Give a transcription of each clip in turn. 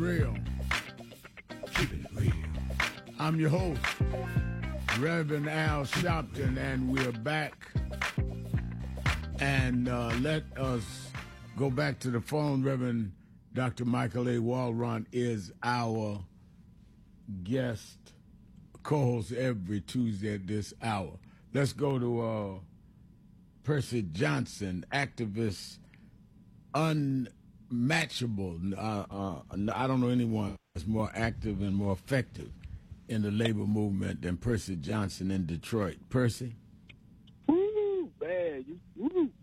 Real. Keep it real. I'm your host, Reverend Al Sharpton, and we're back. And let us go back to the phone. Reverend Dr. Michael A. Walron is our guest co-host every Tuesday at this hour. Let's go to Percy Johnson, activist, unmatchable. I don't know anyone that's more active and more effective in the labor movement than Percy Johnson in Detroit. Percy? Woo, man. Woo.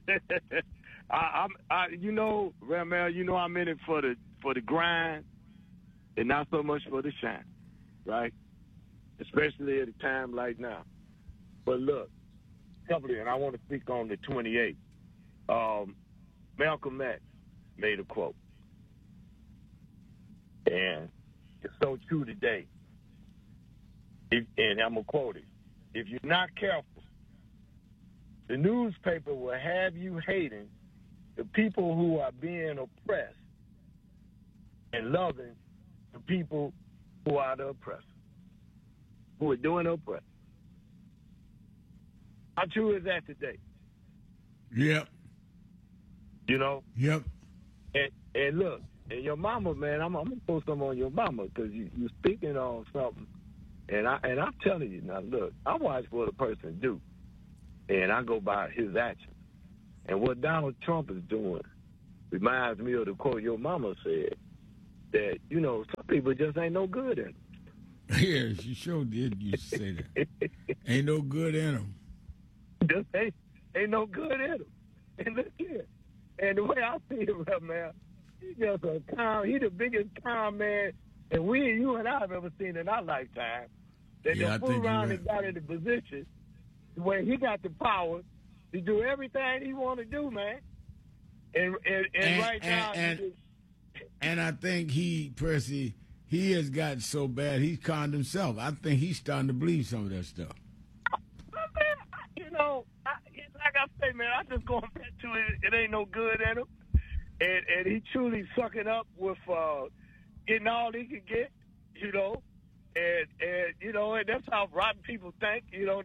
Ramel, I'm in it for the grind and not so much for the shine, right? Especially at a time like now. But look, and I want to speak on the 28th. Malcolm X made a quote, and it's so true today. And I'm going to quote it. If you're not careful, the newspaper will have you hating the people who are being oppressed and loving the people who are the oppressors, who are doing the oppression. How true is that today? Yep. Yep. And look, and your mama, man, I'm gonna throw something on your mama because you're speaking on something, and I'm telling you now. Look, I watch what a person do, and I go by his actions. And what Donald Trump is doing reminds me of the quote your mama said that some people just ain't no good in them. Yeah, she sure did used to say that. Ain't no good in them. Just ain't no good in them. And look here. And the way I see it, man, he's just a calm. He's the biggest calm man, and you and I have ever seen in our lifetime. That yeah, the fool around and got in the position where he got the power to do everything he want to do, man. And right now, and I think Percy, he has gotten so bad he's conned himself. I think he's starting to believe some of that stuff. Like I say, man, I just going back to it. It ain't no good in him, and he truly sucking up with getting all he can get, and that's how rotten people think,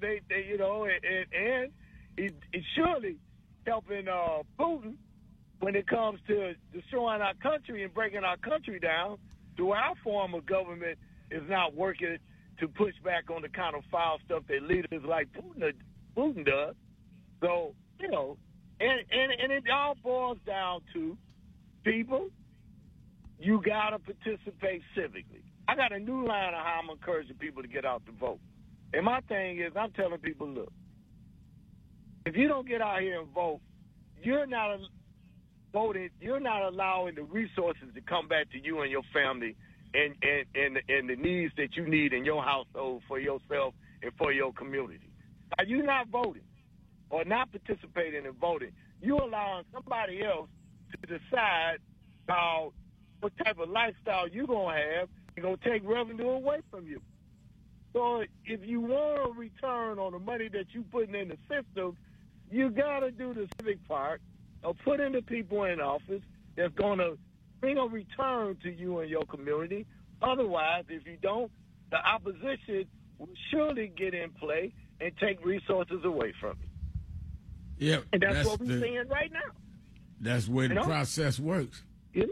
and he's surely helping Putin when it comes to destroying our country and breaking our country down. Through our form of government is not working to push back on the kind of foul stuff that leaders like Putin does. So, and it all boils down to people, you got to participate civically. I got a new line of how I'm encouraging people to get out to vote. And my thing is, I'm telling people, look, if you don't get out here and vote, you're not allowing the resources to come back to you and your family and the needs that you need in your household for yourself and for your community. Are you not voting or not participating in voting? You allowing somebody else to decide what type of lifestyle you're going to have and going to take revenue away from you. So if you want a return on the money that you're putting in the system, you got to do the civic part of putting the people in office that's going to bring a return to you and your community. Otherwise, if you don't, the opposition will surely get in play and take resources away from you. Yep. And that's what we're seeing right now. That's the way the process works. Yeah.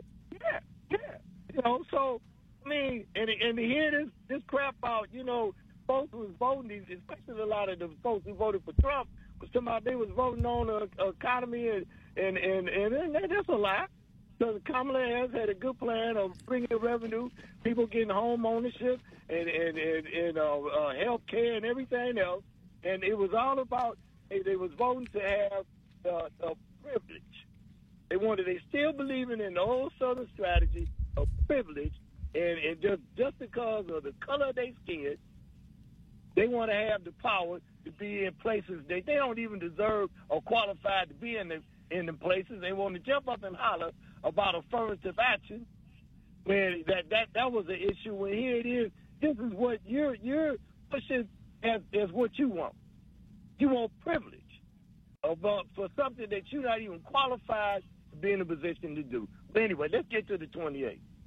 So, I mean, and to hear this crap out, folks who was voting, especially a lot of the folks who voted for Trump, was somebody they was voting on the economy, and that's a lie. So Kamala has had a good plan of bringing revenue, people getting home ownership, and health care and everything else. And it was all about, they was voting to have the privilege. They still believing in the old Southern strategy of privilege, and just because of the color of their skin, they want to have the power to be in places that they don't even deserve or qualified to be in the places. They want to jump up and holler about affirmative action when that was an issue. When here it is, this is what you're pushing as what you want. You want privilege for something that you're not even qualified to be in a position to do. But anyway, let's get to the 28th.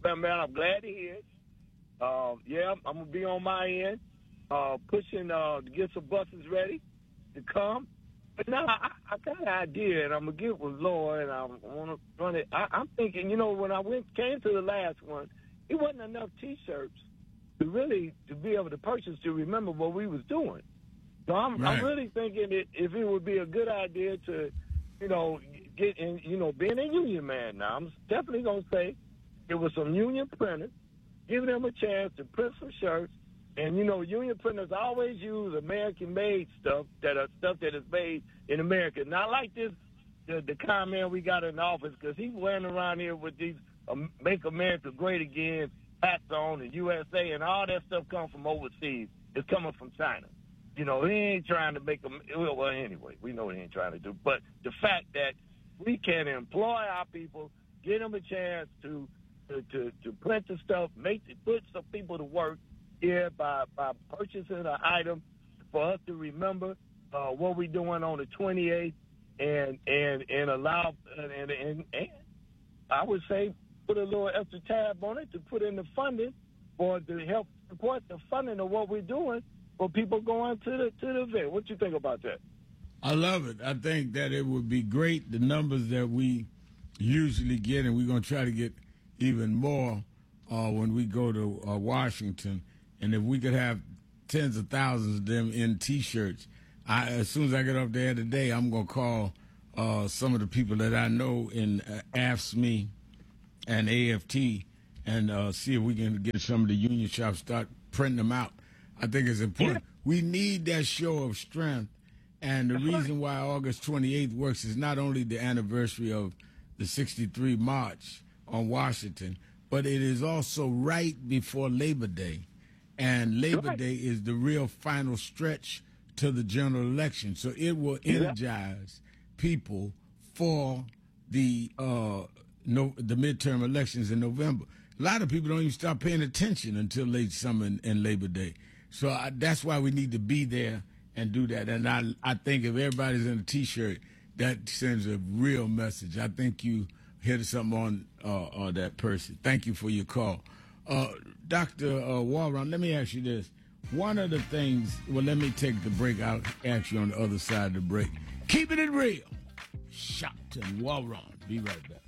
man, I'm glad to hear it. Yeah, I'm going to be on my end, pushing to get some buses ready to come. But now I got an idea, and I'm going to get with Laura, and I want to run it. I'm thinking, when I came to the last one, it wasn't enough T-shirts to be able to purchase to remember what we was doing. So I'm really thinking if it would be a good idea to, get in, being a union man now, I'm definitely going to say there was some union printers, giving them a chance to print some shirts. And, union printers always use American-made stuff that is made in America. Not like this, the comment we got in the office, because he's wearing around here with these Make America Great Again hats on, and USA, and all that stuff comes from overseas. It's coming from China. He ain't trying to make them. Well, anyway, we know he ain't trying to do. But the fact that we can employ our people, give them a chance to print the stuff, put some people to work here by purchasing an item for us to remember what we're doing on the 28th, and allow and I would say put a little extra tab on it to put in the funding or to help support the funding of what we're doing for people going to the event. What you think about that? I love it. I think that it would be great, the numbers that we usually get, and we're going to try to get even more when we go to Washington. And if we could have tens of thousands of them in T-shirts, as soon as I get up there today, I'm going to call some of the people that I know in AFSCME and AFT and see if we can get some of the union shops, start printing them out. I think it's important. Yeah. We need that show of strength. And the reason why August 28th works is not only the anniversary of the 63 March on Washington, but it is also right before Labor Day. And Labor Day is the real final stretch to the general election. So it will energize people for the midterm elections in November. A lot of people don't even start paying attention until late summer and Labor Day. So that's why we need to be there and do that. And I think if everybody's in a T-shirt, that sends a real message. I think you hit something on that person. Thank you for your call. Dr. Walron, let me ask you this. One of the things, let me take the break. I'll ask you on the other side of the break. Keeping it real. Shopton Walron. Be right back.